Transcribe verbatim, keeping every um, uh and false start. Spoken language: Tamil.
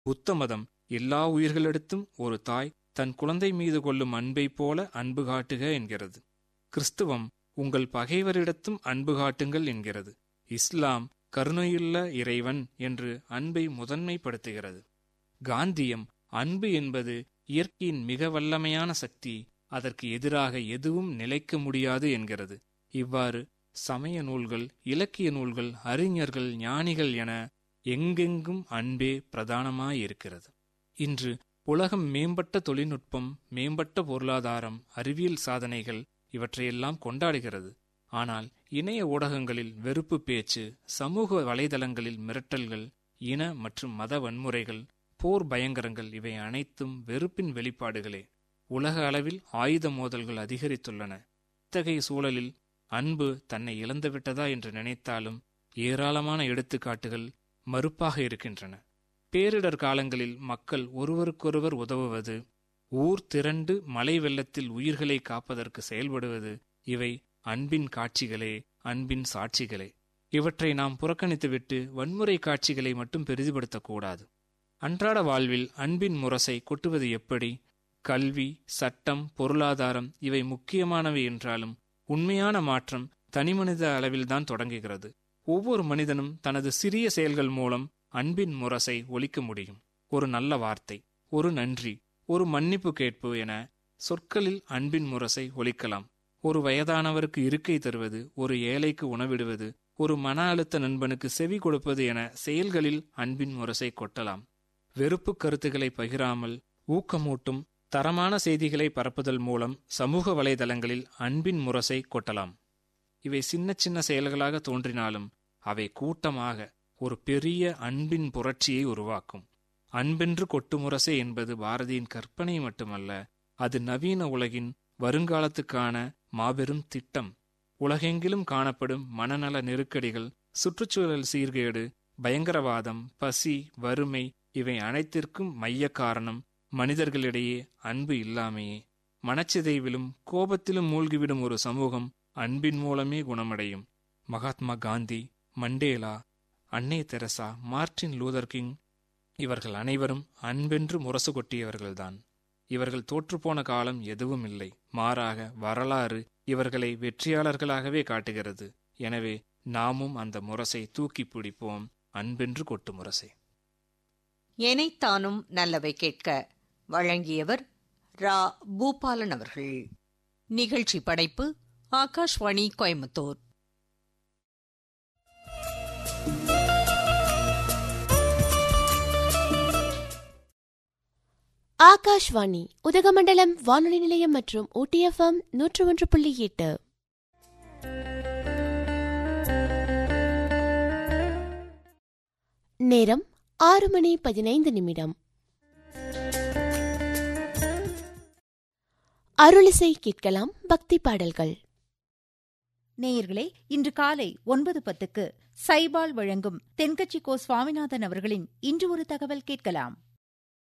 புத்த மதம் எல்லா உயிர்களிடத்தும் ஒரு தாய் தன் குழந்தை மீது கொள்ளும் அன்பை போல அன்பு காட்டுக என்கிறது. கிறிஸ்துவம் உங்கள் பகைவரிடத்தும் அன்பு காட்டுங்கள் என்கிறது. இஸ்லாம் கருணையுள்ள இறைவன் என்று அன்பை முதன்மைப்படுத்துகிறது. காந்தியம் அன்பு என்பது இயற்கையின் மிக வல்லமையான சக்தி, அதற்கு எதிராக எதுவும் நிலைக்க முடியாது என்கிறது. இவ்வாறு சமய நூல்கள், இலக்கிய நூல்கள், அறிஞர்கள், ஞானிகள் என எங்கெங்கும் அன்பே பிரதானமாயிருக்கிறது. இன்று உலகம் மேம்பட்ட தொழில்நுட்பம், மேம்பட்ட பொருளாதாரம், அறிவியல் சாதனைகள் இவற்றையெல்லாம் கொண்டாடுகிறது. ஆனால் இணைய ஊடகங்களில் வெறுப்பு பேச்சு, சமூக வலைதளங்களில் மிரட்டல்கள், இன மற்றும் மத வன்முறைகள், போர் பயங்கரங்கள் இவை அனைத்தும் வெறுப்பின் வெளிப்பாடுகளே. உலக அளவில் ஆயுத மோதல்கள் அதிகரித்துள்ளன. இத்தகைய சூழலில் அன்பு தன்னை இழந்துவிட்டதா என்று நினைத்தாலும் ஏராளமான எடுத்துக்காட்டுகள் மறுப்பாக இருக்கின்றன. பேரிடர் காலங்களில் மக்கள் ஒருவருக்கொருவர் உதவுவது, ஊர் திரண்டு மழை வெள்ளத்தில் உயிர்களை காப்பதற்கு செயல்படுவது இவை அன்பின் காட்சிகளே, அன்பின் சாட்சிகளே. இவற்றை நாம் புறக்கணித்துவிட்டு வன்முறை காட்சிகளை மட்டும் பெரிதுபடுத்தக்கூடாது. அன்றாட வாழ்வில் அன்பின் முரசை கொட்டுவது எப்படி? கல்வி, சட்டம், பொருளாதாரம் இவை முக்கியமானவை என்றாலும் உண்மையான மாற்றம் தனிமனித அளவில்தான் தொடங்குகிறது. ஒவ்வொரு மனிதனும் தனது சிறிய செயல்கள் மூலம் அன்பின் முரசை ஒலிக்க முடியும். ஒரு நல்ல வார்த்தை, ஒரு நன்றி, ஒரு மன்னிப்பு கேட்பு என சொற்களில் அன்பின் முரசை ஒலிக்கலாம். ஒரு வயதானவருக்கு இருக்கை தருவது, ஒரு ஏழைக்கு உணவிடுவது, ஒரு மன அழுத்த நண்பனுக்கு செவி கொடுப்பது என செயல்களில் அன்பின் முரசை கொட்டலாம். வெறுப்பு கருத்துக்களை பகிராமல் ஊக்கமூட்டும் தரமான செய்திகளை பரப்புதல் மூலம் சமூக வலைதளங்களில் அன்பின் முரசை கொட்டலாம். இவை சின்ன சின்ன செயல்களாக தோன்றினாலும் அவை கூட்டமாக ஒரு பெரிய அன்பின் புரட்சியை உருவாக்கும். அன்பென்று கொட்டு முரசை என்பது பாரதியின் கற்பனை மட்டுமல்ல, அது நவீன உலகின் வருங்காலத்துக்கான மாபெரும் திட்டம். உலகெங்கிலும் காணப்படும் மனநல நெருக்கடிகள், சுற்றுச்சூழல் சீர்கேடு, பயங்கரவாதம், பசி, வறுமை இவை அனைத்திற்கும் மைய காரணம் மனிதர்களிடையே அன்பு இல்லாமையே. மனச்சிதைவிலும் கோபத்திலும் மூழ்கிவிடும் ஒரு சமூகம் அன்பின் மூலமே குணமடையும். மகாத்மா காந்தி, மண்டேலா, அன்னை தெரசா, மார்ட்டின் லூதர் கிங் இவர்கள் அனைவரும் அன்பென்று முரசு கொட்டியவர்கள்தான். இவர்கள் தோற்றுப்போன காலம் எதுவும் இல்லை. மாறாக வரலாறு இவர்களை வெற்றியாளர்களாகவே காட்டுகிறது. எனவே நாமும் அந்த முரசை தூக்கி பிடிப்போம், அன்பென்று கொட்டு முரசை. எனைத்தானும் நல்லவை கேட்க வழங்கியவர் ரா பூபாலன் அவர்கள். நிகழ்ச்சி படைப்பு ஆகாஷ்வாணி கோயம்புத்தூர். ஆகாஷ்வாணி உதகமண்டலம் வானொலி நிலையம் மற்றும் ஊட்டிஎஃப்எம் நூற்று ஒன்று புள்ளி எட்டு. நேரம் ஆறு மணி பதினைந்து நிமிடம். அருளிசை கேட்கலாம். பக்தி பாடல்கள். நேயர்களே, இன்று காலை ஒன்பது பத்துக்கு சைபால் வழங்கும் தென்கட்சி கோ சுவாமிநாதன் அவர்களின் இன்று ஒரு தகவல் கேட்கலாம்.